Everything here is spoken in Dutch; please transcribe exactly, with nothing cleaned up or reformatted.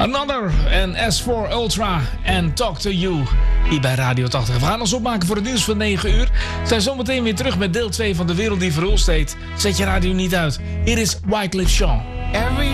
Another en S four Ultra en Talk to You. Hier bij Radio tachtig. We gaan ons opmaken voor het nieuws van negen uur. We zijn zometeen weer terug met deel twee van De Wereld die Verhulst heet. Zet je radio niet uit. Hier is Wyclef Jean. Every